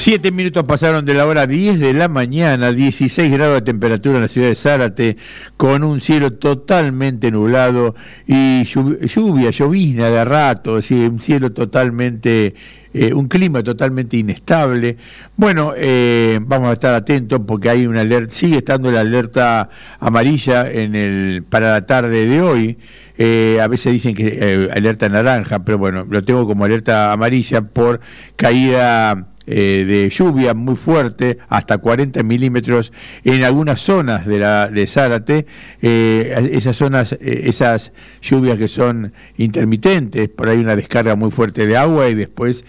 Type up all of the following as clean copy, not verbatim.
7 minutos pasaron de la hora 10 de la mañana, 16 grados de temperatura en la ciudad de Zárate, con un cielo totalmente nublado y llovizna de rato, es decir, un cielo totalmente, un clima totalmente inestable. Bueno, vamos a estar atentos porque hay una alerta, sigue estando la alerta amarilla para la tarde de hoy. A veces dicen que alerta naranja, pero bueno, lo tengo como alerta amarilla por caída de lluvia muy fuerte, hasta 40 milímetros en algunas zonas de Zárate. Esas zonas, esas lluvias que son intermitentes, por ahí una descarga muy fuerte de agua y después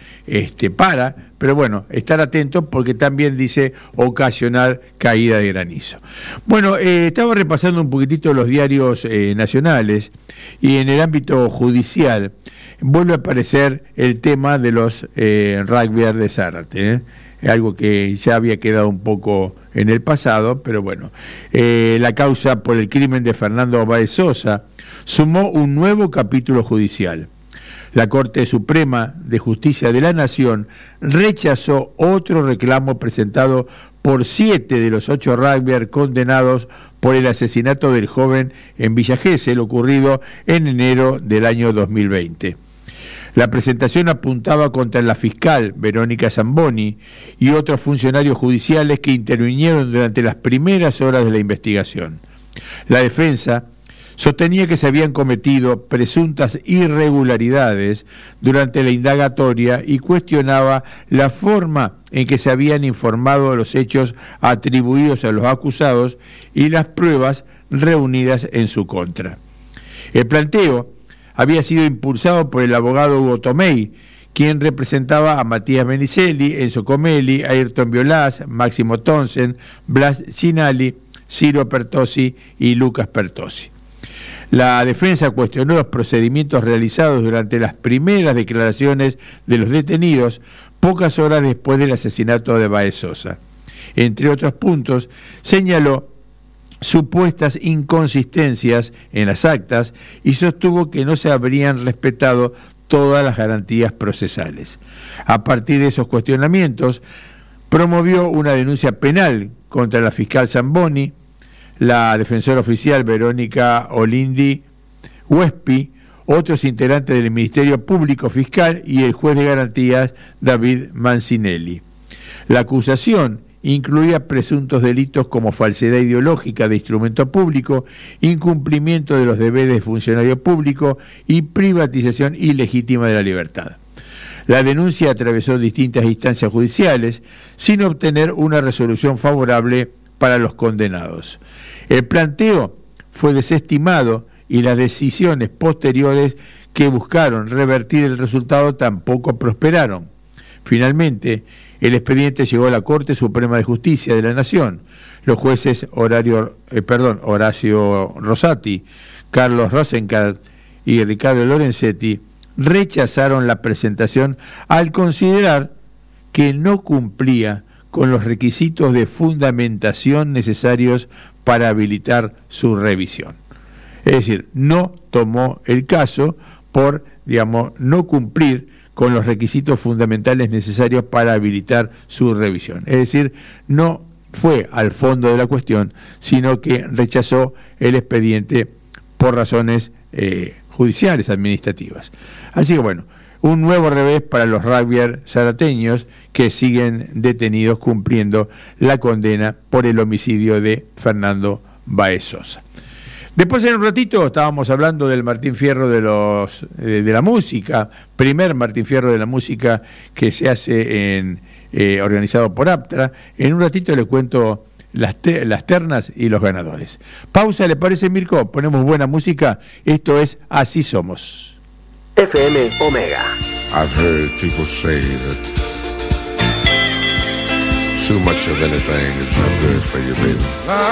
pero bueno, estar atentos porque también dice ocasionar caída de granizo. Bueno, estaba repasando un poquitito los diarios nacionales y en el ámbito judicial vuelve a aparecer el tema de los rugbyers de Zárate, algo que ya había quedado un poco en el pasado, pero bueno, la causa por el crimen de Fernando Báez Sosa sumó un nuevo capítulo judicial. La Corte Suprema de Justicia de la Nación rechazó otro reclamo presentado por 7 de los 8 rugbyers condenados por el asesinato del joven en Villa Gesell, ocurrido en enero del año 2020. La presentación apuntaba contra la fiscal Verónica Zamboni y otros funcionarios judiciales que intervinieron durante las primeras horas de la investigación. La defensa sostenía que se habían cometido presuntas irregularidades durante la indagatoria y cuestionaba la forma en que se habían informado los hechos atribuidos a los acusados y las pruebas reunidas en su contra. El planteo había sido impulsado por el abogado Hugo Tomei, quien representaba a Matías Menicelli, Enzo Comelli, Ayrton Violás, Máximo Tonsen, Blas Ginali, Ciro Pertossi y Lucas Pertossi. La defensa cuestionó los procedimientos realizados durante las primeras declaraciones de los detenidos, pocas horas después del asesinato de Báez Sosa. Entre otros puntos, señaló supuestas inconsistencias en las actas y sostuvo que no se habrían respetado todas las garantías procesales. A partir de esos cuestionamientos, promovió una denuncia penal contra la fiscal Zamboni, la defensora oficial Verónica Olindi Huespi, otros integrantes del Ministerio Público Fiscal y el juez de garantías David Mancinelli. La acusación incluía presuntos delitos como falsedad ideológica de instrumento público, incumplimiento de los deberes de funcionario público y privatización ilegítima de la libertad. La denuncia atravesó distintas instancias judiciales sin obtener una resolución favorable para los condenados. El planteo fue desestimado y las decisiones posteriores que buscaron revertir el resultado tampoco prosperaron. Finalmente, el expediente llegó a la Corte Suprema de Justicia de la Nación. Los jueces Horacio Rosati, Carlos Rosenthal y Ricardo Lorenzetti rechazaron la presentación al considerar que no cumplía con los requisitos de fundamentación necesarios para habilitar su revisión. Es decir, no tomó el caso por, no cumplir con los requisitos fundamentales necesarios para habilitar su revisión. Es decir, no fue al fondo de la cuestión, sino que rechazó el expediente por razones judiciales, administrativas. Así que bueno, un nuevo revés para los rugbyers zarateños que siguen detenidos cumpliendo la condena por el homicidio de Fernando Báez Sosa. Después en un ratito estábamos hablando del Martín Fierro de la música, primer Martín Fierro de la música que se hace organizado por Aptra. En un ratito les cuento las ternas y los ganadores. Pausa, ¿le parece, Mirko? Ponemos buena música. Esto es Así Somos. FM Omega. I've heard people say that too much of anything is not good for you, baby.